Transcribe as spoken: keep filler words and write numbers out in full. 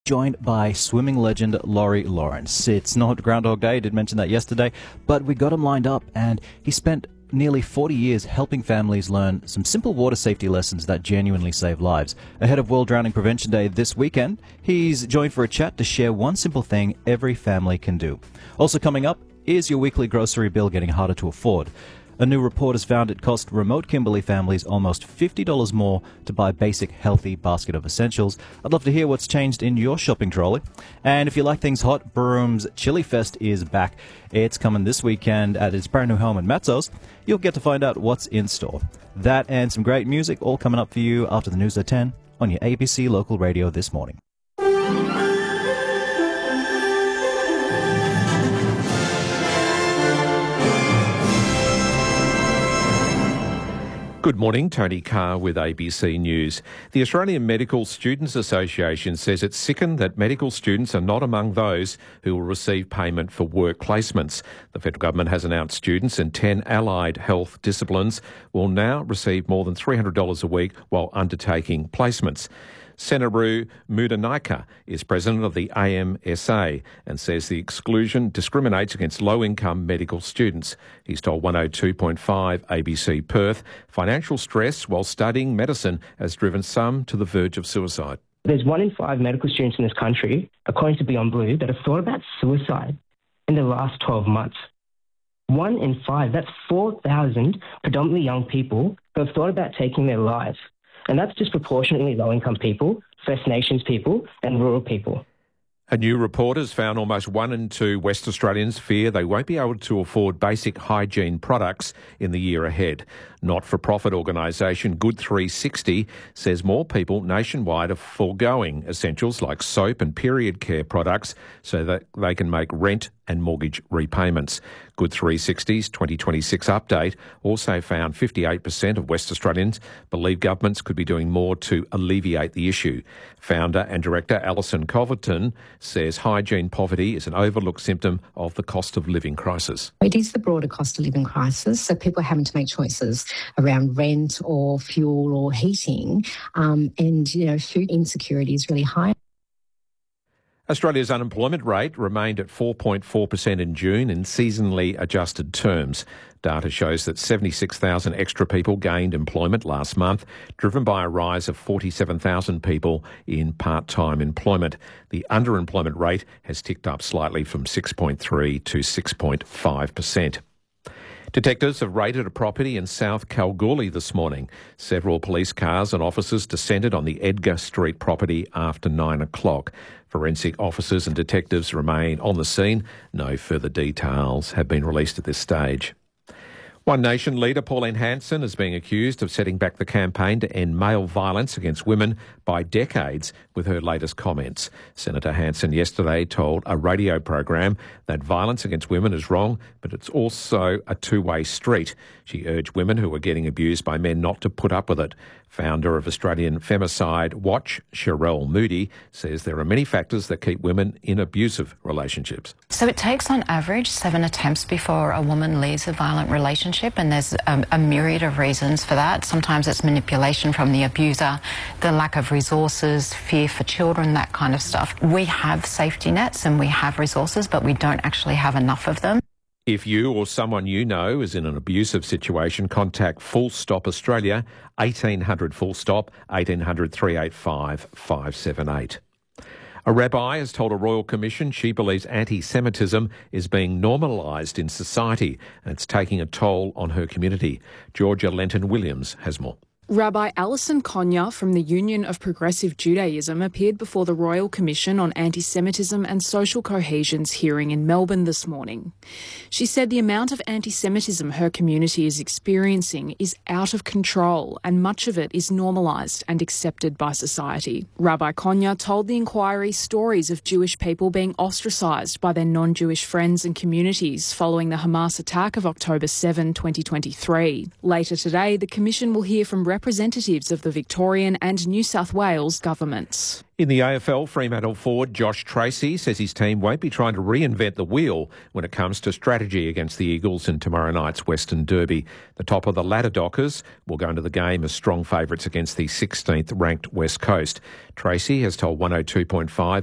Joined by swimming legend Laurie Lawrence. It's not Groundhog Day, I did mention that yesterday, but we got him lined up and he spent nearly forty years helping families learn some simple water safety lessons that genuinely save lives. Ahead of World Drowning Prevention Day this weekend, he's joined for a chat to share one simple thing every family can do. Also coming up, is your weekly grocery bill getting harder to afford? A new report has found it cost remote Kimberley families almost fifty dollars more to buy a basic, healthy basket of essentials. I'd love to hear what's changed in your shopping trolley. And if you like things hot, Broom's Chili Fest is back. It's coming this weekend at its brand new home in Matzo's. You'll get to find out what's in store. That and some great music all coming up for you after the news at ten on your A B C local radio this morning. Good morning, Tony Carr with A B C News. The Australian Medical Students Association says it's sickened that medical students are not among those who will receive payment for work placements. The federal government has announced students in ten allied health disciplines will now receive more than three hundred dollars a week while undertaking placements. Senaru Mudanayka is president of the A M S A and says the exclusion discriminates against low-income medical students. He's told one oh two point five A B C Perth, financial stress while studying medicine has driven some to the verge of suicide. There's one in five medical students in this country, according to Beyond Blue, that have thought about suicide in the last twelve months. One in five, that's four thousand predominantly young people who have thought about taking their lives. And that's disproportionately low-income people, First Nations people and rural people. A new report has found almost one in two West Australians fear they won't be able to afford basic hygiene products in the year ahead. Not-for-profit organisation Good three sixty says more people nationwide are foregoing essentials like soap and period care products so that they can make rent and mortgage repayments. Good three sixty's twenty twenty-six update also found fifty-eight percent of West Australians believe governments could be doing more to alleviate the issue. Founder and director Alison Culverton says hygiene poverty is an overlooked symptom of the cost of living crisis. It is the broader cost of living crisis, so people are having to make choices around rent or fuel or heating, um, and, you know, food insecurity is really high. Australia's unemployment rate remained at four point four percent in June in seasonally adjusted terms. Data shows that seventy-six thousand extra people gained employment last month, driven by a rise of forty-seven thousand people in part-time employment. The underemployment rate has ticked up slightly from six point three to six point five percent. Detectives have raided a property in South Kalgoorlie this morning. Several police cars and officers descended on the Edgar Street property after nine o'clock. Forensic officers and detectives remain on the scene. No further details have been released at this stage. One Nation leader Pauline Hanson is being accused of setting back the campaign to end male violence against women by decades with her latest comments. Senator Hanson yesterday told a radio program that violence against women is wrong, but it's also a two-way street. She urged women who are getting abused by men not to put up with it. Founder of Australian Femicide Watch, Sherelle Moody, says there are many factors that keep women in abusive relationships. So it takes on average seven attempts before a woman leaves a violent relationship, and there's a, a myriad of reasons for that. Sometimes it's manipulation from the abuser, the lack of resources, fear for children, that kind of stuff. We have safety nets and we have resources, but we don't actually have enough of them. If you or someone you know is in an abusive situation, contact Full Stop Australia, eighteen hundred Full Stop, eighteen hundred three eight five five seven eight. A rabbi has told a royal commission she believes anti-Semitism is being normalised in society and it's taking a toll on her community. Georgia Lenton-Williams has more. Rabbi Alison Konya from the Union of Progressive Judaism appeared before the Royal Commission on Anti-Semitism and Social Cohesion's hearing in Melbourne this morning. She said the amount of anti-Semitism her community is experiencing is out of control and much of it is normalised and accepted by society. Rabbi Konya told the inquiry stories of Jewish people being ostracised by their non-Jewish friends and communities following the Hamas attack of October seventh, twenty twenty-three. Later today, the Commission will hear from representatives of the Victorian and New South Wales governments. In the A F L, Fremantle forward Josh Tracy says his team won't be trying to reinvent the wheel when it comes to strategy against the Eagles in tomorrow night's Western Derby. The top of the ladder Dockers will go into the game as strong favourites against the sixteenth ranked West Coast. Tracy has told one oh two point five